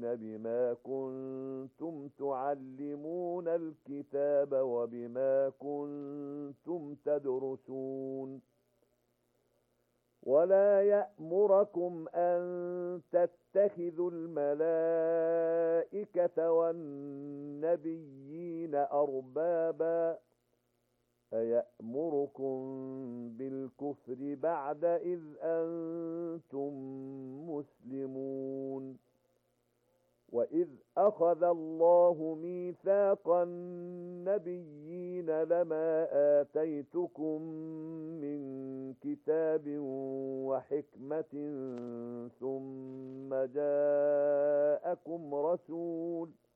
بما كنتم تعلمون الكتاب وبما كنتم تدرسون ولا يأمركم أن تتخذوا الملائكة والنبيين أربابا أيأمركم بالكفر بعد إذ أنتم مسلمون وإذ أخذ الله ميثاق النبيين لما آتيتكم من كتاب وحكمة ثم جاءكم رسول